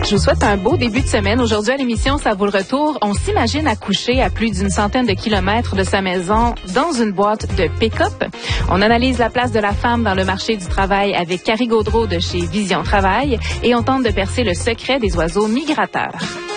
Je vous souhaite un beau début de semaine. Aujourd'hui à l'émission, ça vaut le retour. On s'imagine accoucher à plus d'une centaine de kilomètres de sa maison dans une boîte de pick-up. On analyse la place de la femme dans le marché du travail avec Carrie Gaudreault de chez Vision Travail et on tente de percer le secret des oiseaux migrateurs.